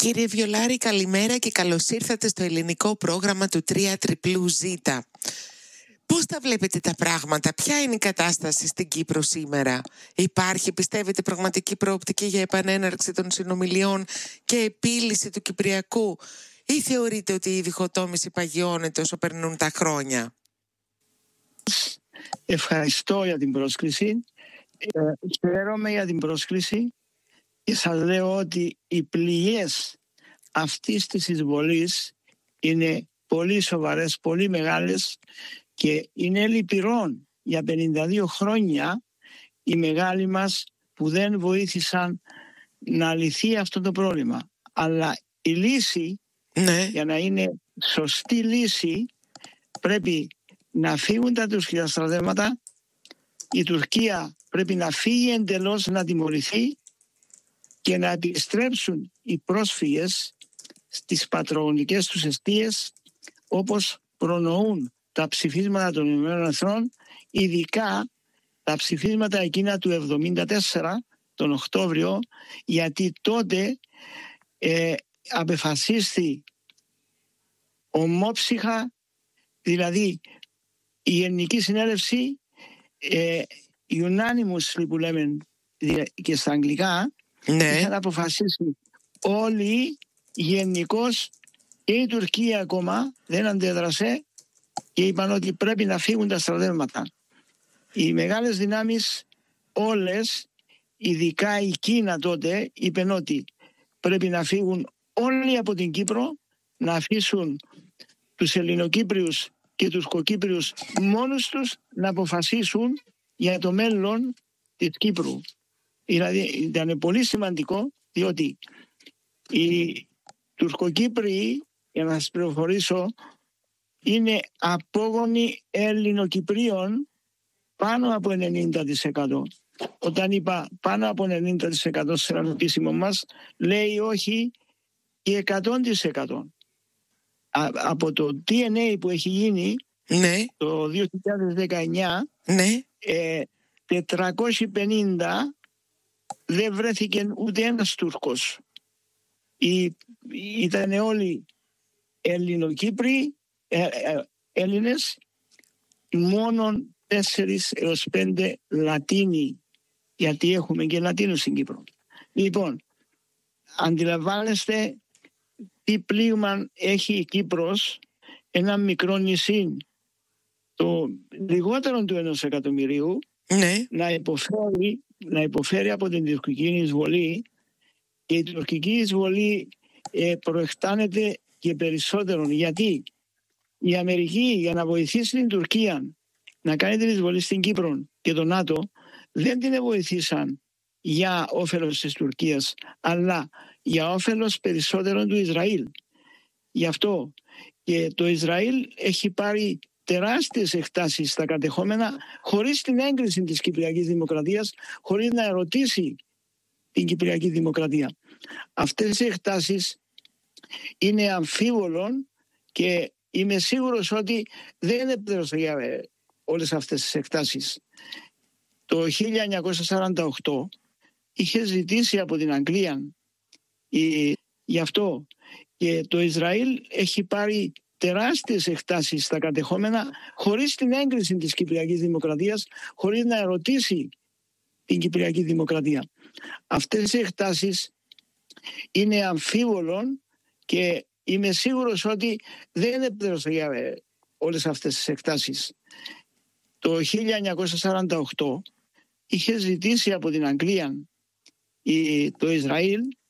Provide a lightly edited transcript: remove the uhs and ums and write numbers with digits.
Κύριε Βιολάρη, καλημέρα και καλώς ήρθατε στο ελληνικό πρόγραμμα του 3ZZZ. Πώς τα βλέπετε τα πράγματα, ποια είναι η κατάσταση στην Κύπρο σήμερα? Υπάρχει, πιστεύετε, πραγματική προοπτική για επανέναρξη των συνομιλιών και επίλυση του Κυπριακού, ή θεωρείτε ότι η διχοτόμηση παγιώνεται όσο περνούν τα χρόνια? Ευχαριστώ για την πρόσκληση. Χαίρομαι για την πρόσκληση και σας λέω ότι οι πληγές αυτής της εισβολής είναι πολύ σοβαρές, πολύ μεγάλες και είναι λυπηρόν για 52 χρόνια οι μεγάλοι μας που δεν βοήθησαν να λυθεί αυτό το πρόβλημα. Αλλά η λύση, για να είναι σωστή λύση, πρέπει να φύγουν τα τουρκικά στρατεύματα, η Τουρκία πρέπει να φύγει εντελώς, να τιμωρηθεί και να επιστρέψουν οι πρόσφυγες στις πατρογονικές τους εστίες, όπως προνοούν τα ψηφίσματα των Ηνωμένων Εθνών, ειδικά τα ψηφίσματα εκείνα του 1974 τον Οκτώβριο, γιατί τότε απεφασίστη ομόψυχα, δηλαδή η Γενική Συνέλευση, unanimously που λέμε και στα αγγλικά, είχαν αποφασίσει όλοι γενικώς, και η Τουρκία ακόμα δεν αντέδρασε και είπαν ότι πρέπει να φύγουν τα στρατεύματα. Οι μεγάλες δυνάμεις όλες, ειδικά η Κίνα τότε, είπαν ότι πρέπει να φύγουν όλοι από την Κύπρο, να αφήσουν τους Ελληνοκύπριους και τους Κοκύπριους μόνους τους να αποφασίσουν για το μέλλον της Κύπρου. Δηλαδή ήταν πολύ σημαντικό, διότι οι Τουρκοκύπριοι, για να σας πληροφορήσω, είναι απόγονοι Ελληνοκυπρίων πάνω από 90%. Όταν είπα πάνω από 90% σε ένα επίσημο μας, λέει όχι και 100%. Από το DNA που έχει γίνει το 2019, 450 δεν βρέθηκε ούτε ένας Τούρκος. Ήταν όλοι Ελληνοκύπροι, Έλληνες, μόνο 4 έως 5 Λατίνοι, γιατί έχουμε και Λατίνους στην Κύπρο. Λοιπόν, αντιλαμβάνεστε τι πλήγμα έχει η Κύπρος, ένα μικρό νησί, το λιγότερο του 1 εκατομμυρίου, να υποφέρει από την τουρκική εισβολή, και η τουρκική εισβολή προεκτάνεται και περισσότερο. Γιατί η Αμερική, για να βοηθήσει την Τουρκία να κάνει την εισβολή στην Κύπρο και το ΝΑΤΟ, δεν την βοηθήσαν για όφελος της Τουρκίας, αλλά για όφελος περισσότερο του Ισραήλ. Γι' αυτό και το Ισραήλ έχει πάρει τεράστιες εκτάσεις στα κατεχόμενα χωρίς την έγκριση της Κυπριακής Δημοκρατίας, χωρίς να ερωτήσει την Κυπριακή Δημοκρατία. Αυτές οι εκτάσεις είναι αμφίβολων και είμαι σίγουρος ότι δεν επέδωσε για όλες αυτές τις εκτάσεις. Το 1948 είχε ζητήσει από την Αγγλία γι' αυτό, και το Ισραήλ έχει πάρει τεράστιες εκτάσεις στα κατεχόμενα χωρίς την έγκριση της Κυπριακής Δημοκρατίας, χωρίς να ερωτήσει την Κυπριακή Δημοκρατία. Αυτές οι εκτάσεις είναι αμφίβολων και είμαι σίγουρος ότι δεν επέδωσε για όλες αυτές τις εκτάσεις. Το 1948 είχε ζητήσει από την Αγγλία το Ισραήλ